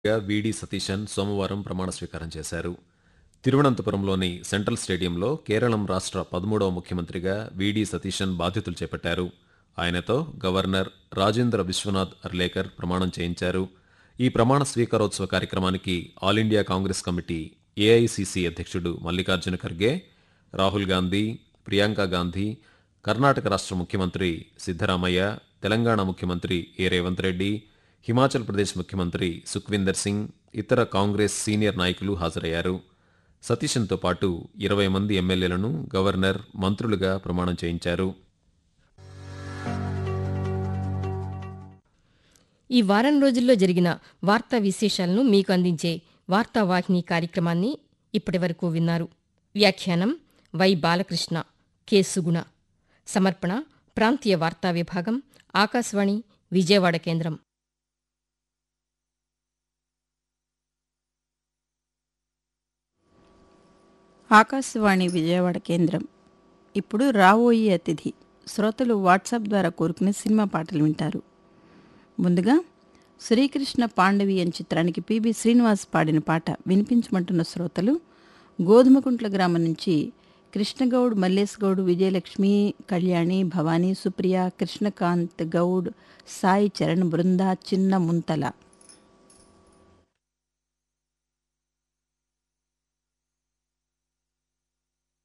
వీడి సతీశన్ సోమవారం ప్రమాణ స్వీకారం చేశారు. తిరువనంతపురంలోని సెంట్రల్ స్టేడియంలో కేరళం రాష్ట్ర 13వ ముఖ్యమంత్రిగా వీడి సతీశన్ బాధ్యతలు చేపట్టారు. ఆయనతో గవర్నర్ రాజేంద్ర విశ్వనాథ్ అర్లేకర్ ప్రమాణం చేయించారు. ఈ ప్రమాణ స్వీకారోత్సవ కార్యక్రమానికి all India Congress committee AICC అధ్యక్షుడు మల్లికార్జున ఖర్గే, రాహుల్ గాంధీ, ప్రియాంక గాంధీ, కర్ణాటక రాష్ట్ర ముఖ్యమంత్రి సిద్ధరామయ్య, తెలంగాణ ముఖ్యమంత్రి ఏ రేవంత్ రెడ్డి, హిమాచల్ ప్రదేశ్ ముఖ్యమంత్రి సుఖ్వీందర్ సింగ్, ఇతర కాంగ్రెస్ సీనియర్ నాయకులు హాజరయ్యారు. సతీశన్తో పాటు 20 మంది ఎమ్మెల్యేలను గవర్నర్ మంత్రులుగా ప్రమాణం చేయించారు. ఈ వారం రోజుల్లో జరిగిన వార్తా విశేషాలను మీకు అందించే వార్తావాహిని కార్యక్రమాన్ని ఇప్పటివరకు విన్నారు. వ్యాఖ్యానం వై బాలకృష్ణ, కె సుగుణ. సమర్పణ ప్రాంతీయ వార్తా విభాగం, ఆకాశవాణి విజయవాడ కేంద్రం. ఆకాశవాణి విజయవాడ కేంద్రం. ఇప్పుడు రావోయి అతిథి శ్రోతలు వాట్సాప్ ద్వారా కోరుకునే సినిమా పాటలు వింటారు. ముందుగా శ్రీకృష్ణ పాండవీయం చిత్రానికి పిబి శ్రీనివాస్ పాడిన పాట వినిపించమంటున్న శ్రోతలు గోధుమకుంట్ల గ్రామం నుంచి కృష్ణగౌడ్, మల్లేశ్ గౌడ్, విజయలక్ష్మి, కళ్యాణి, భవానీ, సుప్రియ, కృష్ణకాంత్ గౌడ్, సాయి చరణ్, బృంద, చిన్న ముంతల.